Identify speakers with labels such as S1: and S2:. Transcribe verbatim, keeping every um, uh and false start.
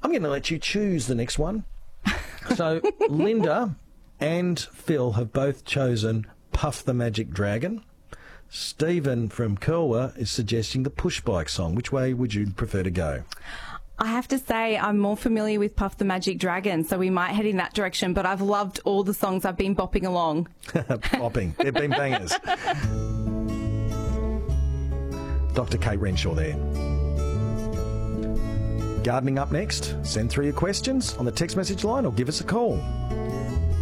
S1: I'm going to let you choose the next one. So Linda and Phil have both chosen Puff the Magic Dragon. Stephen from Curwa is suggesting the Push Bike song. Which way would you prefer to go?
S2: I have to say I'm more familiar with Puff the Magic Dragon, so we might head in that direction, but I've loved all the songs I've been bopping along.
S1: Bopping. They've been bangers. Doctor Kate Renshaw there. Gardening up next. Send through your questions on the text message line or give us a call.